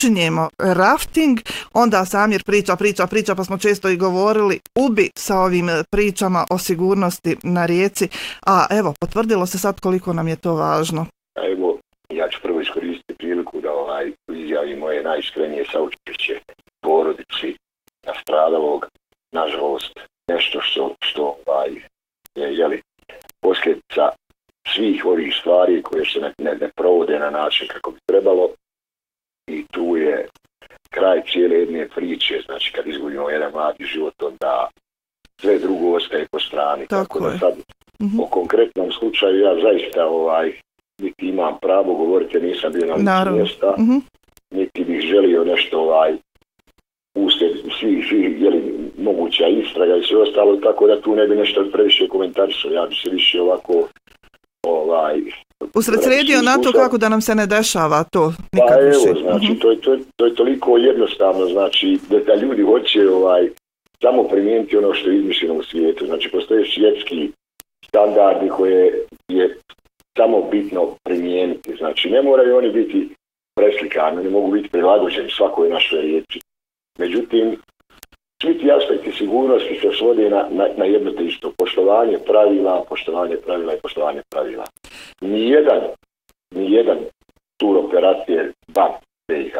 počinjemo rafting, onda Samir priča, pa smo često i govorili, ubi sa ovim pričama o sigurnosti na rijeci, a evo, potvrdilo se sad koliko nam je to važno. Evo, ja ću prvo iskoristiti priliku da izjavim moje najiskrenije saučešće porodici nastradalog, nažalost, nešto što je posljedica svih ovih stvari koje se ne provode na način kako bi trebalo, i tu je kraj cijele jedne priče. Znači, kad izgubimo jedan mladi život, onda sve drugo ostaje po strani. Tako da sad o konkretnom slučaju ja zaista niti imam pravo govoriti, nisam bio na licu mjesta, niti bih želio nešto uslijed svih moguća istraga i sve ostalo, tako da tu ne bi nešto previše komentarisao. Ja bi se više ovako usredsredio na to kako da nam se ne dešava to nikad pa više. Evo, znači, to je toliko jednostavno, znači, da ljudi hoće samo primijeniti ono što je izmišljeno u svijetu. Znači, postoje svjetski standardi koje je samo bitno primijeniti. Znači, ne moraju oni biti preslikani, ne mogu biti prilagođeni svakoj našoj riječi. Međutim, svi ti aspekti sigurnosti se svode na jedno te isto. Poštovanje pravila i poštovanje pravila. Nijedan turoperator van BiH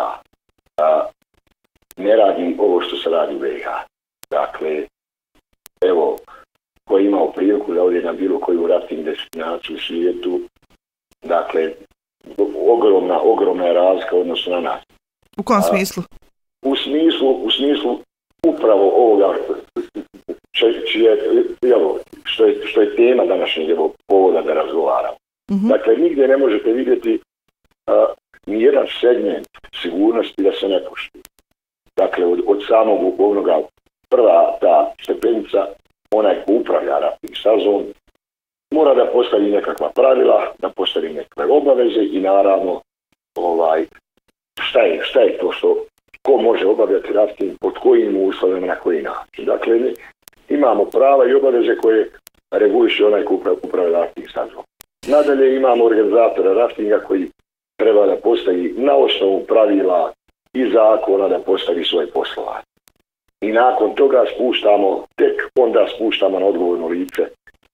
ne radi ovo što se radi u BiH. Dakle, evo, ko je imao priliku da ovdje na bilo koju rafting destinaciju u svijetu, dakle, ogromna je razlika odnosno na nas. U kom smislu? U smislu upravo ovoga što je tema današnjeg povoda da razgovaramo. Dakle, nigdje ne možete vidjeti ni jedan segment sigurnosti da se ne poštuje. Dakle, od samog onoga prva ta stepenica, onaj ko upravlja rafting stazom, mora da postavi nekakva pravila, da postavi nekakve obaveze i naravno šta je to što ko može obavljati rafting, pod kojim uslovima, na koji način. Dakle, imamo prava i obaveze koje reguliše onaj ko upravlja rafting stazom. Nadalje imamo organizatora raftinga koji treba da postavi na osnovu pravila i zakona da postavi svoje poslovanje. I nakon toga spuštamo na odgovorno lice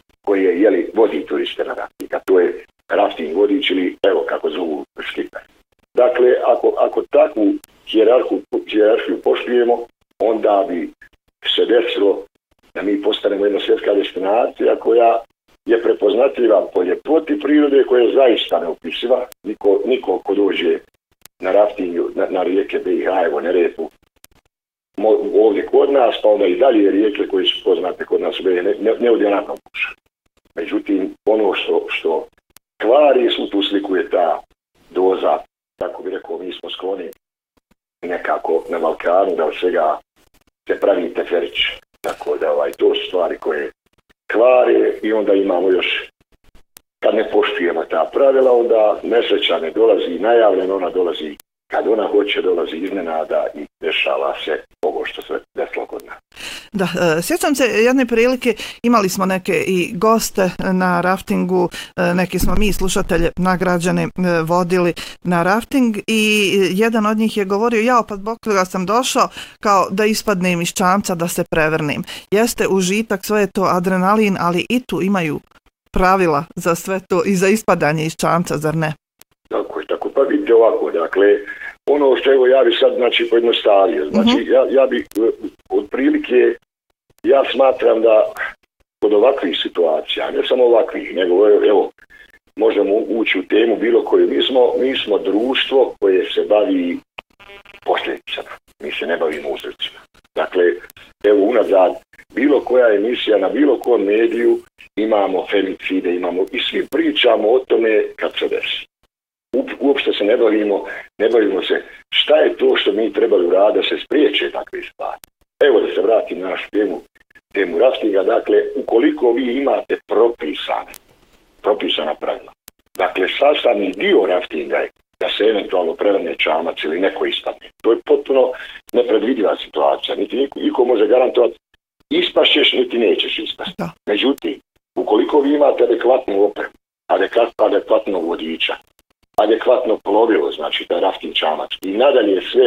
koje vodi turiste na rafting. To je rafting vodič ili evo kako zovu skiper. Dakle, ako takvu hijerarhiju poštujemo, onda bi se desilo da mi postanemo jedna svjetska destinacija koja je prepoznatljiva po ljepoti prirode, koja je zaista neopisiva. Niko ko dođe na raftingu na rijeke BiH, evo Neretvu, ovdje kod nas, pa onda i dalje rijeke koje su poznate kod nas ne odjednako puša. Međutim, ono što kvari svu tu sliku je ta doza, tako bi rekao, mi smo skloni nekako na Balkanu da od svega se pravi teferić. Tako da to su stvari koje kvare i onda imamo još, kad ne poštujemo ta pravila, onda nesreća ne dolazi najavljeno, ona dolazi kad ona hoće, dolazi iznenada i dešava se ovo što se desilo kod nas. Da, sjećam se jedne prilike, imali smo neke i goste na raftingu, neki smo mi slušatelje nagrađeni vodili na rafting i jedan od njih je govorio, pa zbog toga sam došao kao da ispadnem iz čamca, da se prevrnim. Jeste užitak, sve je to adrenalin, ali i tu imaju pravila za sve to i za ispadanje iz čamca, zar ne? Tako, pa vidite ovako, dakle, ono što ja bi sad, pojednostavio, ja bi otprilike, ja smatram da kod ovakvih situacija, ne samo ovakvih, nego evo, možemo ući u temu bilo koju, mi smo društvo koje se bavi posljedicama, mi se ne bavimo uzrocima. Dakle, evo unazad, bilo koja emisija na bilo kom mediju, imamo femicide, i svi pričamo o tome kad se desi. Uopšte se ne bavimo se šta je to što mi trebali uraditi da se spriječe takve stvari. Evo da se vratim na našu temu raftinga, dakle, ukoliko vi imate propisana pravila, dakle, sastavni dio raftinga je da se eventualno prevrne čamac ili neko ispadne. To je potpuno nepredvidiva situacija, niti niko može garantovati ispašćeš, niti nećeš ispasti. Međutim, ukoliko vi imate adekvatnu opremu, adekvatnog vodiča, adekvatno plovilo, znači taj rafting čamac. I nadalje sve